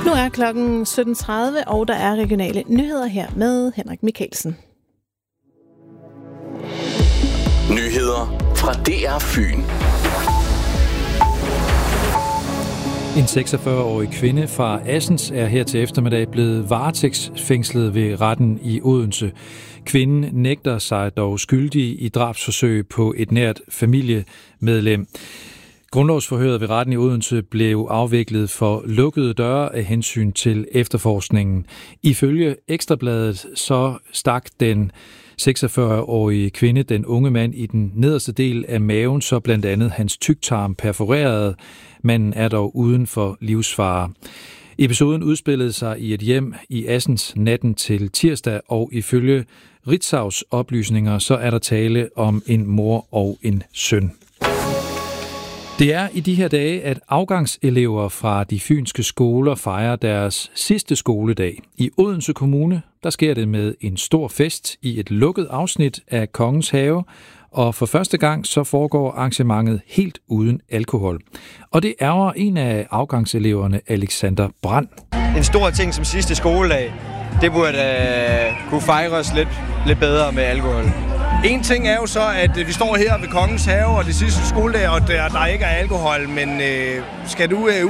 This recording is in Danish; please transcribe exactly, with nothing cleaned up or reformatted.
Nu er klokken sytten tredive, og der er regionale nyheder her med Henrik Mikkelsen. Nyheder fra D R Fyn. En seksogfyrre-årig kvinde fra Assens er her til eftermiddag blevet varetægtsfængslet ved retten i Odense. Kvinden nægter sig dog skyldig i drabsforsøg på et nært familiemedlem. Grundlovsforhøret ved retten i Odense blev afviklet for lukkede døre af hensyn til efterforskningen. Ifølge Ekstrabladet så stak den seksogfyrre-årige kvinde den unge mand i den nederste del af maven, så blandt andet hans tyktarm perforerede. Manden er dog uden for livsfare. Episoden udspillede sig i et hjem i Assens natten til tirsdag, og ifølge Ritzaus oplysninger, så er der tale om en mor og en søn. Det er i de her dage, at afgangselever fra de fynske skoler fejrer deres sidste skoledag. I Odense Kommune, der sker det med en stor fest i et lukket afsnit af Kongens Have, og for første gang så foregår arrangementet helt uden alkohol. Og det ærger en af afgangseleverne, Alexander Brand. En stor ting som sidste skoledag, det burde uh, kunne fejres lidt, lidt bedre med alkohol. En ting er jo så, at vi står her ved Kongens Have og det sidste skoledag, og der, der ikke er alkohol, men uh, skal du uh,